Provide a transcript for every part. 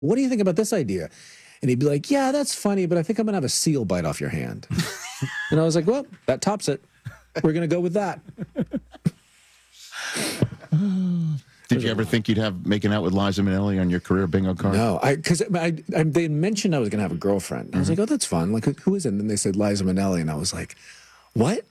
what do you think about this idea? And he'd be like, yeah, that's funny, but I think I'm going to have a seal bite off your hand. And I was like, well, that tops it. We're going to go with that. Did you ever think you'd have making out with Liza Minnelli on your career bingo card? No, because they mentioned I was going to have a girlfriend. I was like, oh, that's fun. Like, who is it? And then they said Liza Minnelli, and I was like, what?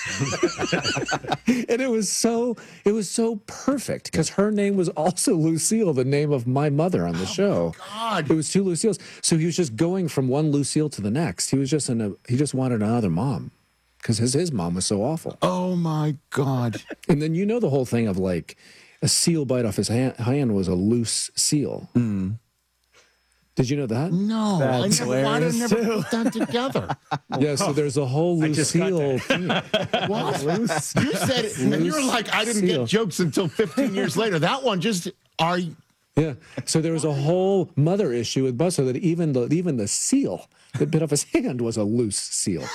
And it was so perfect because her name was also Lucille, the name of my mother on the show. God, it was two Lucilles. So he was just going from one Lucille to the next. He was just he just wanted another mom because his mom was so awful. Oh my God! And then you know the whole thing of like a seal bite off his hand was a loose seal. Mm. Did you know that? No, I never put that together. Yeah, so there's a whole Lucille thing. What? You said it, and you're like, I didn't get jokes until 15 years later. That one just, Yeah, so there was a whole mother issue with Buster that even the seal that bit off his hand was a loose seal.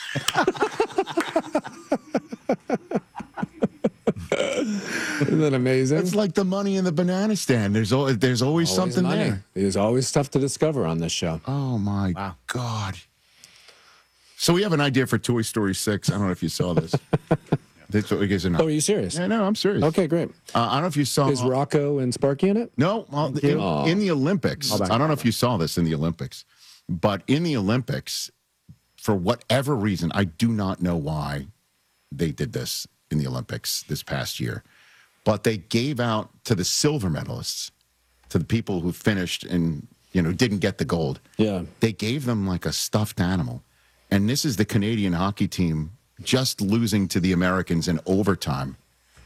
Isn't that amazing? It's like the money in the banana stand. There's always something money. there. There's always stuff to discover on this show. Oh my God! So we have an idea for Toy Story 6. I don't know if you saw this. Oh, are you serious? Yeah, no, I'm serious. Okay, great. I don't know if you saw. Is Rocco and Sparky in it? No, in the Olympics. I don't know if you saw this in the Olympics, but in the Olympics, for whatever reason, I do not know why they did this in the Olympics this past year, but they gave out to the silver medalists, to the people who finished and didn't get the gold. Yeah, they gave them like a stuffed animal, and this is the Canadian hockey team just losing to the Americans in overtime.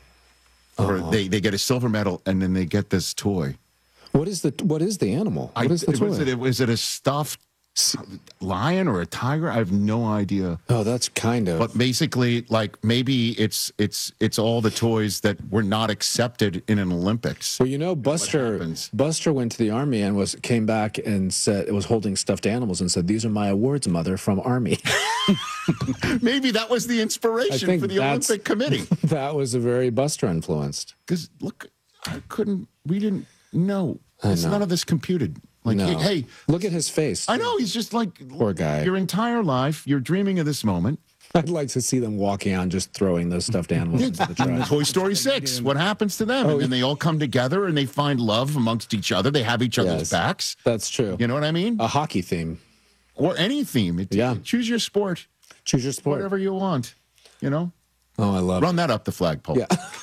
Or they get a silver medal and then they get this toy. What is the animal? What is the toy? Was it a stuffed lion or a tiger? I have no idea. Oh, that's kind of. But basically, like maybe it's all the toys that were not accepted in an Olympics. Well, Buster went to the Army and came back and said it was holding stuffed animals and said, "These are my awards, Mother, from Army." Maybe that was the inspiration for the Olympic Committee. That was a very Buster influenced. Because look, we didn't know. None of this computed. Like, no. Hey, look at his face. I know, he's just like, poor guy. Your entire life, you're dreaming of this moment. I'd like to see them walking on just throwing those stuffed animals into the trash. Toy Story 6, what happens to them? And then they all come together and they find love amongst each other. They have each other's backs. That's true. You know what I mean? A hockey theme. Or any theme. Choose your sport. Choose your sport. Whatever you want, Oh, I love it. Run that up the flagpole. Yeah.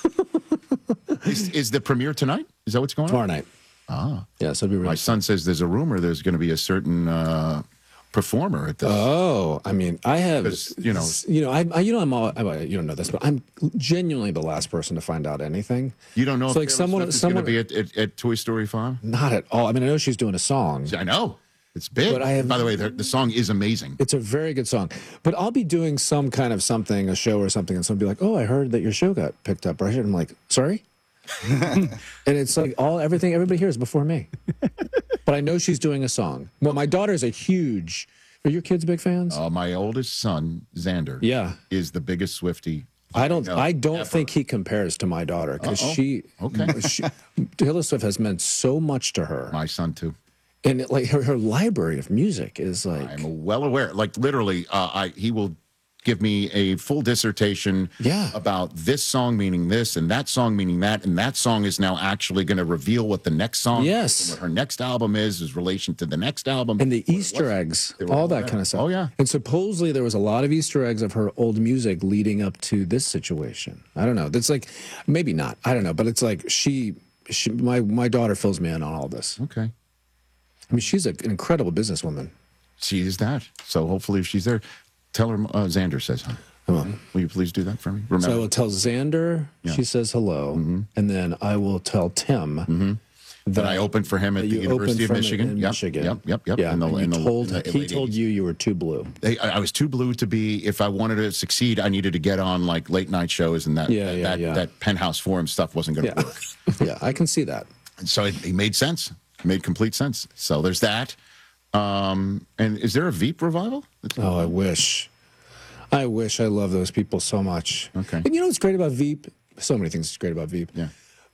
Is the premiere tonight? Is that what's going on? Tomorrow night. Ah. Yeah, so it'll be really My son says there's a rumor there's going to be a certain performer at this. Oh, I mean, I have, I'm all, you don't know this, but I'm genuinely the last person to find out anything. You don't know if like someone is going to be at Toy Story 5? Not at all. I mean, I know she's doing a song. I know. It's big. But by the way, the song is amazing. It's a very good song. But I'll be doing some kind of something, a show or something, and someone will be like, oh, I heard that your show got picked up. Right? I'm like, sorry? And it's like everything everybody hears before me. But I know she's doing a song. Well, my daughter's are your kids big fans? My oldest son, Xander, is the biggest Swiftie. I don't think he compares to my daughter because Taylor Swift has meant so much to her. My son too. And her library of music is like... I'm well aware. Like literally, he will give me a full dissertation about this song meaning this and that song meaning that, and that song is now actually going to reveal what the next song is, and what her next album is relation to the next album. And the Easter eggs, all that kind of stuff. Oh, yeah. And supposedly there was a lot of Easter eggs of her old music leading up to this situation. I don't know. That's like, maybe not. I don't know. But it's like my daughter fills me in on all this. Okay. I mean, she's an incredible businesswoman. She is that. So hopefully if she's there, tell her Xander says hi. Will you please do that for me? Remember. So I will tell Xander she says hello, and then I will tell Tim that I opened for him at the University of Michigan. Michigan. Yep. Yeah, he told you you were too blue. I was too blue to be. If I wanted to succeed, I needed to get on like late night shows, and that Penthouse Forum stuff wasn't going to work. Yeah, I can see that. And so it made sense. It made complete sense. So there's that. And is there a Veep revival? Oh, I wish. I love those people so much. Okay. And you know what's great about Veep? So many things is great about Veep. Yeah.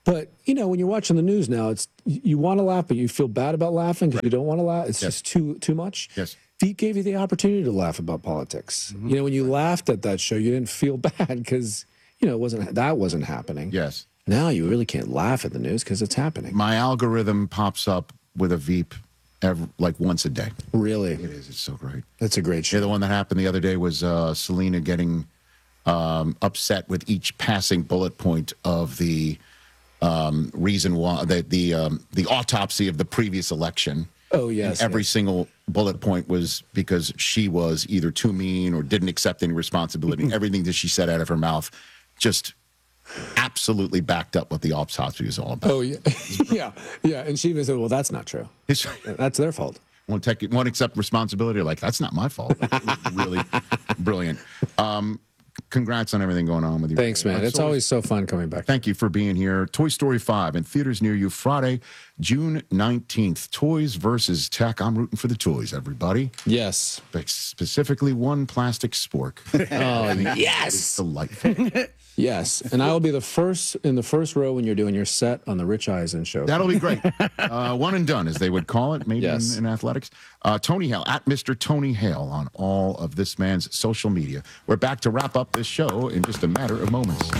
But, when you're watching the news now, it's you want to laugh, but you feel bad about laughing because you don't want to laugh. It's just too much. Yes. Veep gave you the opportunity to laugh about politics. Mm-hmm. When you laughed at that show, you didn't feel bad because, it wasn't happening. Yes. Now you really can't laugh at the news because it's happening. My algorithm pops up with a Veep once a day. Really? It is. It's so great. That's a great show. Yeah, the one that happened the other day was Selena getting upset with each passing bullet point of the reason why the autopsy of the previous election. Oh, yes. And every single bullet point was because she was either too mean or didn't accept any responsibility. Everything that she said out of her mouth just absolutely backed up what the autopsy was all about. Oh, yeah. yeah. And she even said, well, that's not true. That's their fault. Won't accept responsibility. Like, that's not my fault. Really brilliant. Congrats on everything going on with you. Thanks, man. It's always so fun coming back. Thank you for being here. Toy Story 5 in theaters near you Friday, June 19th. Toys versus tech. I'm rooting for the toys, everybody. Yes. Specifically one plastic spork. Oh, yes. It's delightful. Yes. And I will be in the first row when you're doing your set on the Rich Eisen show. That'll be great. One and done, as they would call it, maybe in athletics. Tony Hale, at Mr. Tony Hale on all of this man's social media. We're back to wrap up this show in just a matter of moments.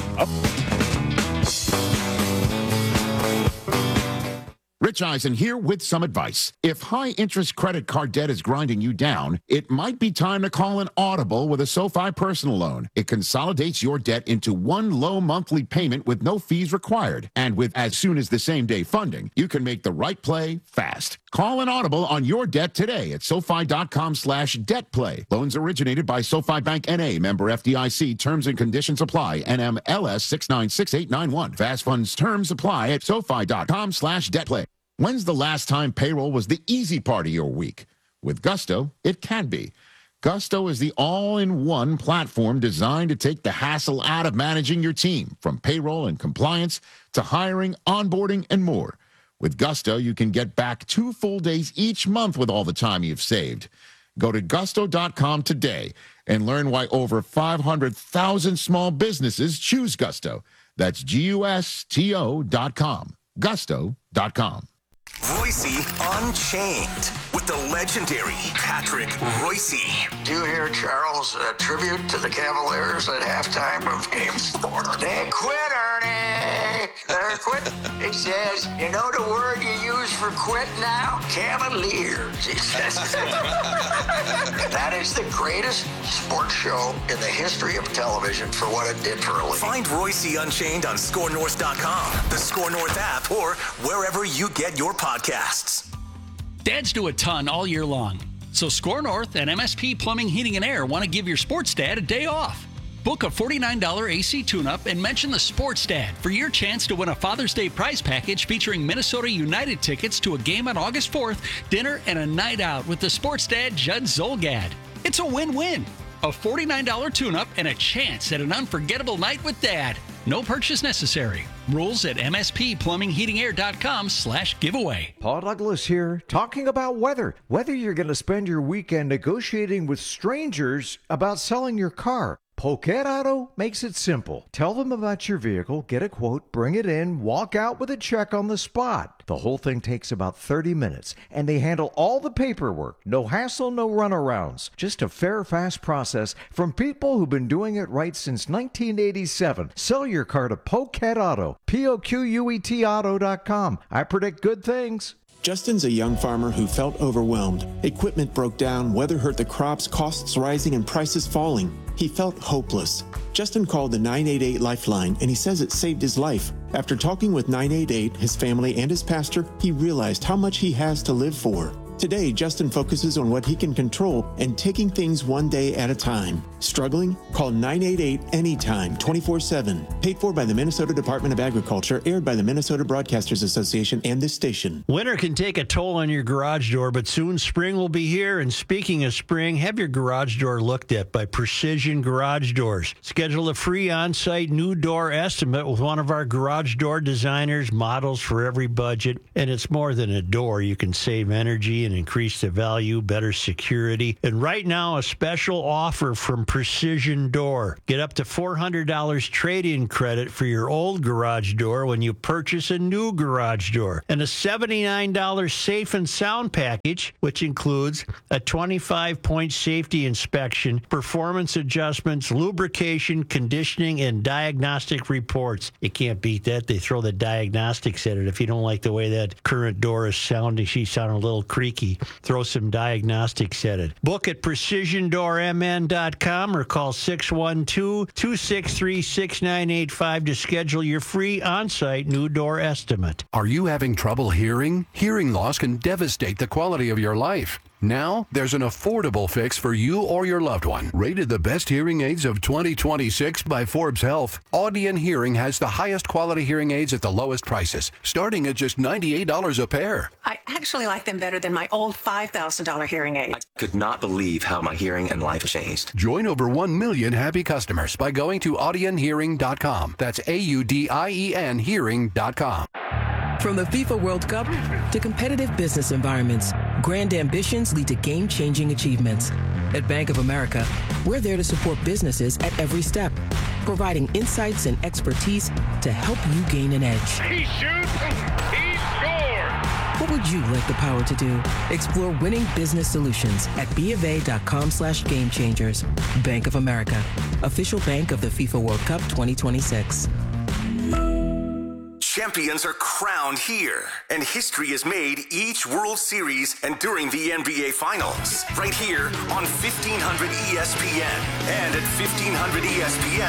Rich Eisen here with some advice. If high-interest credit card debt is grinding you down, it might be time to call an audible with a SoFi personal loan. It consolidates your debt into one low monthly payment with no fees required. And with as soon as the same-day funding, you can make the right play fast. Call an audible on your debt today at SoFi.com/debtplay. Loans originated by SoFi Bank N.A., member FDIC. Terms and conditions apply. NMLS 696891. Fast funds terms apply at SoFi.com/debtplay. When's the last time payroll was the easy part of your week? With Gusto, it can be. Gusto is the all-in-one platform designed to take the hassle out of managing your team, from payroll and compliance to hiring, onboarding, and more. With Gusto, you can get back 2 full days each month with all the time you've saved. Go to gusto.com today and learn why over 500,000 small businesses choose Gusto. That's GUSTO.com. Gusto.com. Royce Unchained with the legendary Patrick Royce. Do you hear Charles' tribute to the Cavaliers at halftime of Game 4? They quit, Ernie. They're quit. It says, you know the word you use for quit now? Cavaliers. It says. That is the greatest sports show in the history of television for what it did for a league. Find Royce Unchained on ScoreNorth.com, the Score North app, or wherever you get your podcasts. Dads do a ton all year long. So Score North and MSP Plumbing, Heating, and Air want to give your sports dad a day off. Book a $49 AC tune-up and mention the Sports Dad for your chance to win a Father's Day prize package featuring Minnesota United tickets to a game on August 4th, dinner, and a night out with the Sports Dad Judd Zolgad. It's a win-win. A $49 tune-up and a chance at an unforgettable night with Dad. No purchase necessary. Rules at msplumbingheatingair.com/giveaway. Paul Douglas here, talking about weather. Whether you're going to spend your weekend negotiating with strangers about selling your car, Poquet Auto makes it simple. Tell them about your vehicle, get a quote, bring it in, walk out with a check on the spot. The whole thing takes about 30 minutes, and they handle all the paperwork. No hassle, no runarounds. Just a fair, fast process from people who've been doing it right since 1987. Sell your car to Poquet Auto, Poquet Auto.com. I predict good things. Justin's a young farmer who felt overwhelmed. Equipment broke down, weather hurt the crops, costs rising, and prices falling. He felt hopeless. Justin called the 988 Lifeline, and he says it saved his life. After talking with 988, his family, and his pastor, he realized how much he has to live for. Today, Justin focuses on what he can control and taking things one day at a time. Struggling? Call 988 anytime, 24/7. Paid for by the Minnesota Department of Agriculture, aired by the Minnesota Broadcasters Association and this station. Winter can take a toll on your garage door, but soon spring will be here. And speaking of spring, have your garage door looked at by Precision Garage Doors. Schedule a free on-site new door estimate with one of our garage door designers, models for every budget. And it's more than a door. You can save energy and and increase the value, better security. And right now, a special offer from Precision Door. Get up to $400 trade-in credit for your old garage door when you purchase a new garage door. And a $79 safe and sound package, which includes a 25-point safety inspection, performance adjustments, lubrication, conditioning, and diagnostic reports. You can't beat that. They throw the diagnostics at it. If you don't like the way that current door is sounding, she's sounding a little creaky, throw some diagnostics at it. Book at precisiondoormn.com or call 612-263-6985 to schedule your free on-site new door estimate. Are you having trouble hearing? Hearing loss can devastate the quality of your life. Now, there's an affordable fix for you or your loved one. Rated the best hearing aids of 2026 by Forbes Health, Audion Hearing has the highest quality hearing aids at the lowest prices, starting at just $98 a pair. I actually like them better than my old $5,000 hearing aid. I could not believe how my hearing and life changed. Join over 1 million happy customers by going to audionhearing.com. That's AUDIEN hearing.com. From the FIFA World Cup to competitive business environments, grand ambitions lead to game-changing achievements. At Bank of America, we're there to support businesses at every step, providing insights and expertise to help you gain an edge. He shoots, he scores! What would you like the power to do? Explore winning business solutions at BofA.com/gamechangers. Bank of America, official bank of the FIFA World Cup 2026. Champions are crowned here, and history is made each World Series and during the NBA Finals. Right here on 1500 ESPN and at 1500ESPN.com.